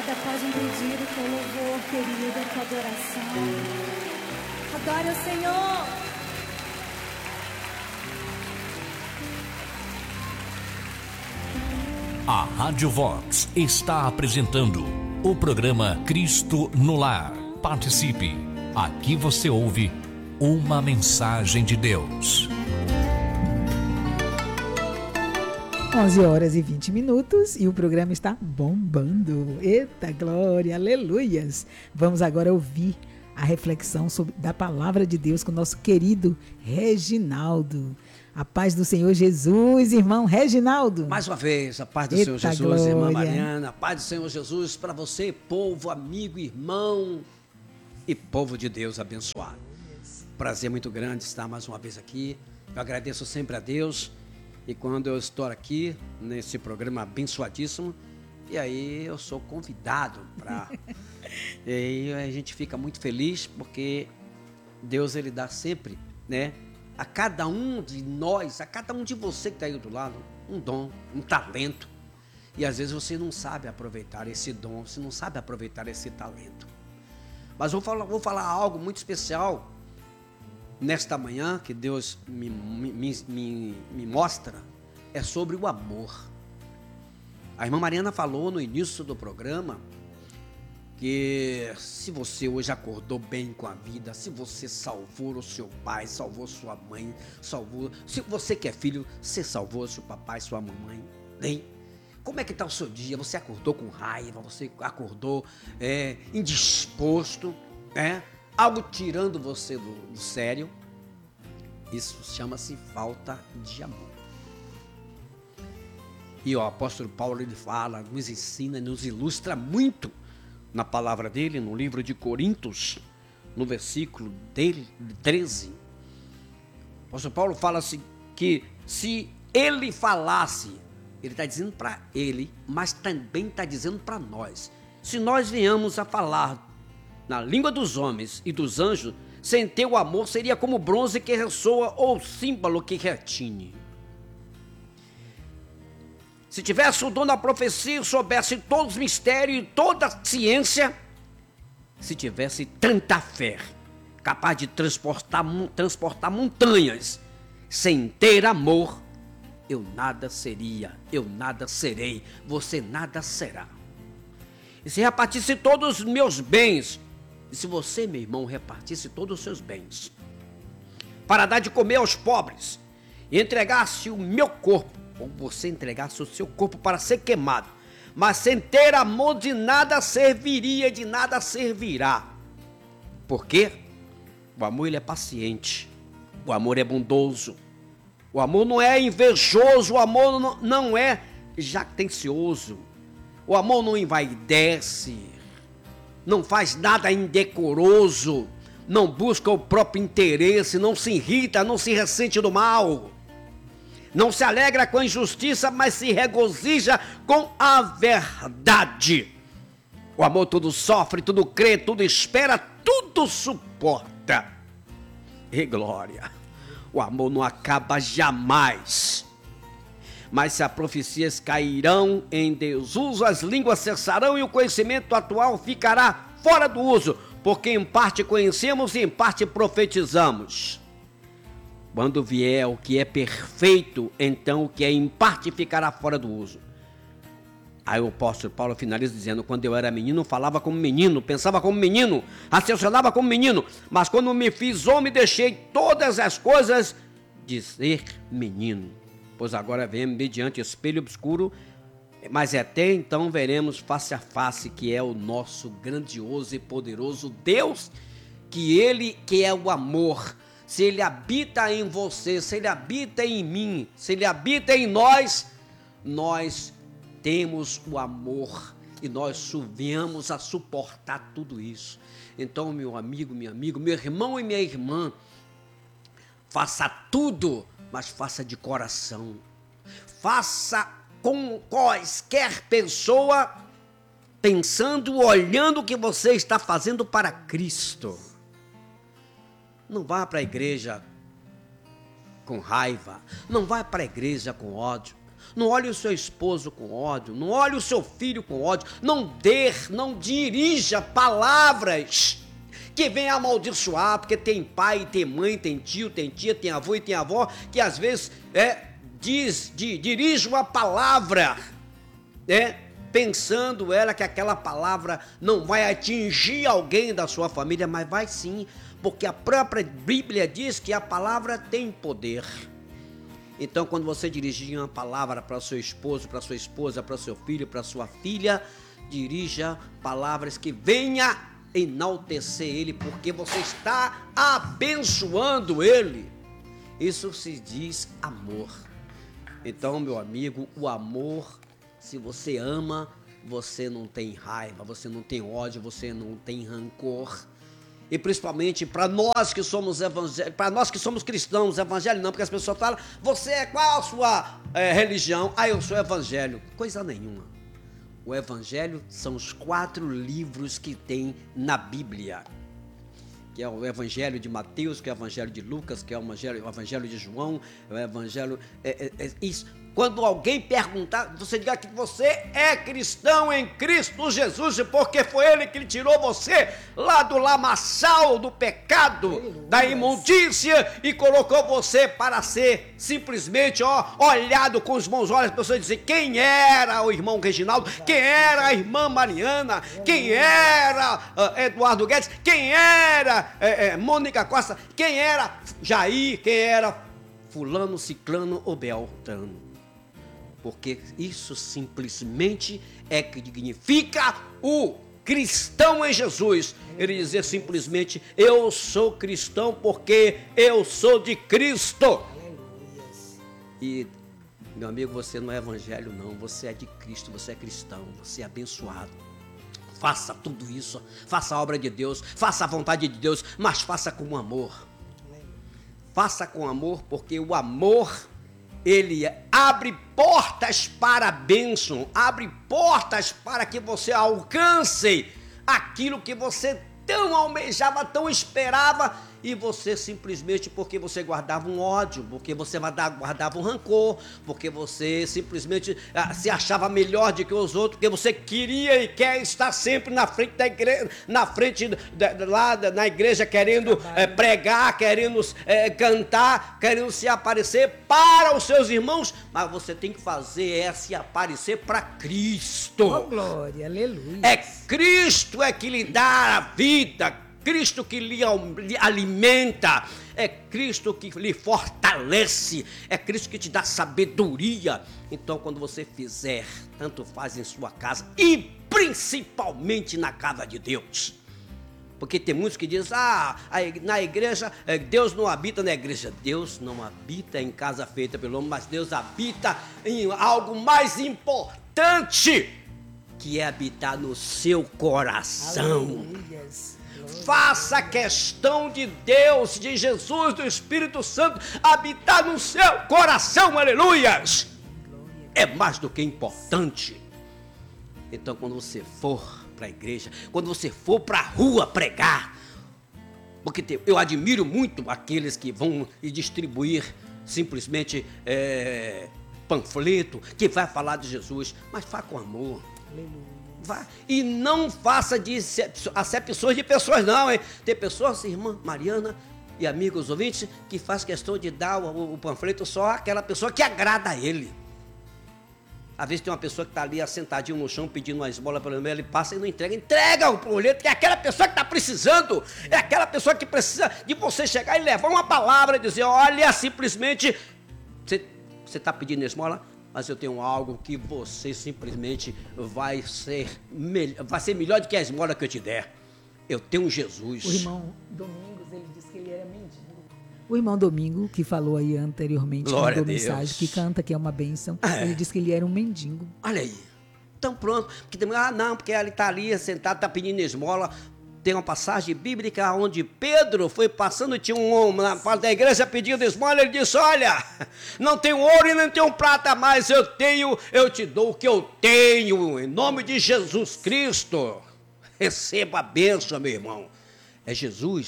obrigada. Podem pedir o teu louvor, querido, a tua adoração. Adore o Senhor. A Rádio Vox está apresentando o programa Cristo no Lar. Participe. Aqui você ouve uma mensagem de Deus. 11h20 e o programa está bombando. Eita glória, aleluias. Vamos agora ouvir a reflexão da palavra de Deus com o nosso querido Reginaldo. A paz do Senhor Jesus, irmão Reginaldo. Mais uma vez, a paz do Eita Senhor Jesus, glória. Irmã Mariana. A paz do Senhor Jesus para você, povo, amigo, irmão e povo de Deus abençoado. Prazer muito grande estar mais uma vez aqui. Eu agradeço sempre a Deus. E quando eu estou aqui, nesse programa abençoadíssimo, e aí eu sou convidado para... E aí a gente fica muito feliz, porque Deus, Ele dá sempre, né, a cada um de nós, a cada um de você que está aí do lado, um dom, um talento. E às vezes você não sabe aproveitar esse dom, você não sabe aproveitar esse talento. Mas vou falar algo muito especial nesta manhã, que Deus me mostra, é sobre o amor. A irmã Mariana falou no início do programa que se você hoje acordou bem com a vida, se você salvou o seu pai, salvou sua mãe, se você que é filho, você salvou seu papai, sua mamãe, bem, como é que está o seu dia? Você acordou com raiva, você acordou indisposto, algo tirando você do sério? Isso chama-se falta de amor. E o apóstolo Paulo, ele fala, nos ensina, nos ilustra muito na palavra dele, no livro de Coríntios, no versículo 13. O apóstolo Paulo fala assim, que se ele falasse, ele está dizendo para ele, mas também está dizendo para nós. Se nós viemos a falar na língua dos homens e dos anjos, sem ter o amor, seria como bronze que ressoa ou símbolo que retine. Se tivesse o dom da profecia, soubesse todos os mistérios e toda a ciência, se tivesse tanta fé, capaz de transportar montanhas, sem ter amor, eu nada seria, eu nada serei, você nada será. E se repartisse todos os meus bens, e se você, meu irmão, repartisse todos os seus bens, para dar de comer aos pobres, e entregasse o meu corpo, ou você entregasse o seu corpo para ser queimado, mas sem ter amor de nada serviria, de nada servirá. Por quê? O amor, ele é paciente, o amor é bondoso, o amor não é invejoso, o amor não é jactancioso, o amor não envaidece, não faz nada indecoroso, não busca o próprio interesse, não se irrita, não se ressente do mal, não se alegra com a injustiça, mas se regozija com a verdade. O amor tudo sofre, tudo crê, tudo espera, tudo suporta. E glória, o amor não acaba jamais. Mas se as profecias cairão em desuso, as línguas cessarão e o conhecimento atual ficará fora do uso, porque em parte conhecemos e em parte profetizamos. Quando vier o que é perfeito, então o que é em parte ficará fora do uso. Aí o apóstolo Paulo finaliza dizendo, quando eu era menino, falava como menino, pensava como menino, raciocinava como menino, mas quando me fiz homem, deixei todas as coisas de ser menino. Pois agora vemos mediante espelho obscuro, mas até então veremos face a face, que é o nosso grandioso e poderoso Deus, que Ele que é o amor. Se Ele habita em você, se Ele habita em mim, se Ele habita em nós, nós temos o amor e nós viemos a suportar tudo isso. Então, meu amigo, meu irmão e minha irmã, faça tudo, mas faça de coração. Faça com quaisquer pessoa, pensando, olhando o que você está fazendo para Cristo. Não vá para a igreja com raiva, não vá para a igreja com ódio, Não olhe o seu esposo com ódio, não olhe o seu filho com ódio, não dirija palavras que venham amaldiçoar, porque tem pai, tem mãe, tem tio, tem tia, tem avô e tem avó, que às vezes dirige uma palavra, pensando ela que aquela palavra não vai atingir alguém da sua família, mas vai sim, porque a própria Bíblia diz que a palavra tem poder. Então, quando você dirigir uma palavra para o seu esposo, para sua esposa, para o seu filho, para sua filha, dirija palavras que venha enaltecer ele, porque você está abençoando ele. Isso se diz amor. Então, meu amigo, o amor, se você ama, você não tem raiva, você não tem ódio, você não tem rancor. E principalmente para nós que somos evangélicos, para nós que somos cristãos, evangelho não, porque as pessoas falam, você é qual a sua religião? Eu sou evangélico. Coisa nenhuma. O evangelho são os 4 livros que tem na Bíblia, que é o evangelho de Mateus, que é o evangelho de Lucas, que é o evangelho de João, o evangelho... isso. Quando alguém perguntar, você diga que você é cristão em Cristo Jesus, porque foi Ele que tirou você lá do lamaçal do pecado, da imundícia, e colocou você para ser simplesmente olhado com os bons olhos. As pessoas dizem quem era o irmão Reginaldo, quem era a irmã Mariana, quem era Eduardo Guedes, quem era Mônica Costa, quem era Jair, quem era fulano, ciclano ou beltrano. Porque isso simplesmente é que significa o cristão em Jesus. Ele dizer simplesmente, eu sou cristão porque eu sou de Cristo. E, meu amigo, você não é evangelho não, você é de Cristo, você é cristão, você é abençoado. Faça tudo isso, faça a obra de Deus, faça a vontade de Deus, mas faça com amor. Faça com amor, porque o amor... ele abre portas para a bênção, abre portas para que você alcance aquilo que você tão almejava, tão esperava, e você simplesmente, porque você guardava um ódio, porque você guardava um rancor, porque você simplesmente se achava melhor do que os outros, porque você queria e quer estar sempre na frente da igreja, na igreja, querendo pregar, querendo cantar, querendo se aparecer para os seus irmãos, mas você tem que fazer se aparecer para Cristo. Oh, glória, aleluia. É Cristo que lhe dá a vida, Cristo que lhe alimenta, é Cristo que lhe fortalece, é Cristo que te dá sabedoria. Então, quando você fizer, tanto faz em sua casa e principalmente na casa de Deus. Porque tem muitos que dizem, na igreja, Deus não habita na igreja. Deus não habita em casa feita pelo homem, mas Deus habita em algo mais importante, que é habitar no seu coração. Aleluias. Faça questão de Deus, de Jesus, do Espírito Santo habitar no seu coração, aleluias. É mais do que importante. Então, quando você for para a igreja, quando você for para a rua pregar, porque eu admiro muito aqueles que vão distribuir simplesmente panfleto, que vai falar de Jesus, mas faça com amor. Aleluia. E não faça acepções de pessoas não, hein? Tem pessoas, irmã Mariana e amigos ouvintes, que faz questão de dar o panfleto só àquela pessoa que agrada a ele. Às vezes tem uma pessoa que está ali assentadinho no chão pedindo uma esmola pelo meio, ele passa e não entrega o panfleto, que é aquela pessoa que está precisando, é aquela pessoa que precisa de você chegar e levar uma palavra e dizer, olha, simplesmente, você está pedindo esmola? Mas eu tenho algo que você simplesmente vai ser melhor do que a esmola que eu te der. Eu tenho Jesus. O irmão Domingos, ele disse que ele era mendigo. O irmão Domingo, que falou aí anteriormente, Glória mandou mensagem, que canta, que é uma bênção. Ele disse que ele era um mendigo. Olha aí. Então pronto. Porque, porque ele está ali sentado, está pedindo esmola. Tem uma passagem bíblica onde Pedro foi passando e tinha um homem na parte da igreja pedindo esmola. Ele disse, olha, não tenho ouro e não tenho prata, mas eu te dou o que eu tenho, em nome de Jesus Cristo. Receba a bênção, meu irmão. É Jesus,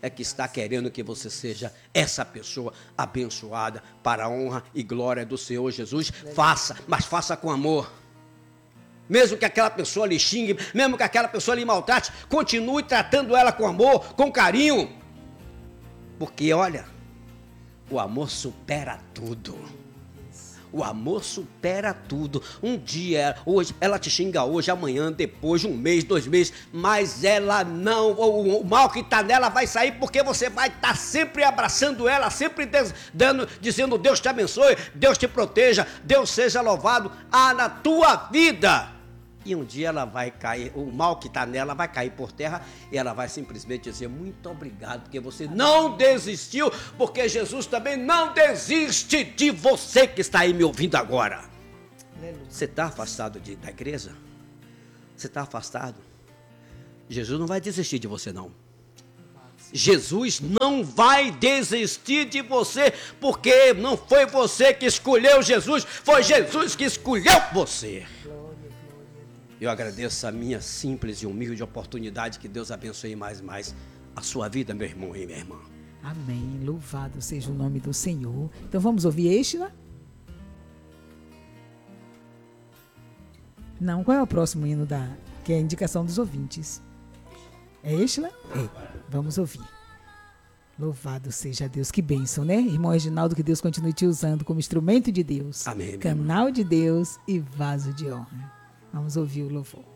é que está querendo que você seja essa pessoa abençoada para a honra e glória do Senhor Jesus. Faça, mas faça com amor. Mesmo que aquela pessoa lhe xingue, mesmo que aquela pessoa lhe maltrate, continue tratando ela com amor, com carinho. Porque, olha, o amor supera tudo. O amor supera tudo. Um dia, hoje, ela te xinga hoje, amanhã, depois, um mês, 2 meses, mas ela não, o mal que está nela vai sair, porque você vai estar sempre abraçando ela, sempre dizendo Deus te abençoe, Deus te proteja, Deus seja louvado na tua vida. E um dia ela vai cair, o mal que está nela vai cair por terra e ela vai simplesmente dizer muito obrigado, porque você não desistiu, porque Jesus também não desiste de você que está aí me ouvindo agora. Você está afastado da igreja? Você está afastado? Jesus não vai desistir de você, não. Jesus não vai desistir de você, porque não foi você que escolheu Jesus, foi Jesus que escolheu você. Eu agradeço a minha simples e humilde oportunidade. Que Deus abençoe mais e mais a sua vida, meu irmão e minha irmã. Amém. Louvado seja o nome do Senhor. Então vamos ouvir Estila? Não, qual é o próximo hino que é a indicação dos ouvintes? É Estila? É. Vamos ouvir. Louvado seja Deus. Que bênção, né? Irmão Reginaldo, que Deus continue te usando como instrumento de Deus. Amém. Canal de Deus e vaso de honra. Vamos ouvir o louvor.